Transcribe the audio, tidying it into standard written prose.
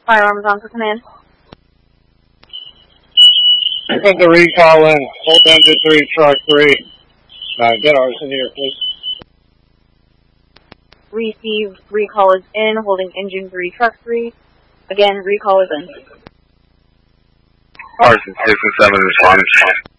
Firearms on for command. I think the recall in. Hold engine 3, truck 3. Get ours in here, please. Received. Recall is in. Holding engine 3, truck 3. Again, recall is in. Carson 6 and 7 responding.